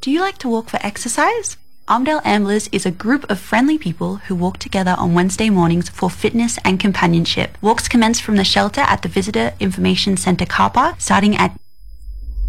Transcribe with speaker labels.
Speaker 1: Do you like to walk for exercise? Armdale Amblers is a group of friendly people who walk together on Wednesday mornings for fitness and companionship. Walks commence from the shelter at the Visitor Information Centre car park starting at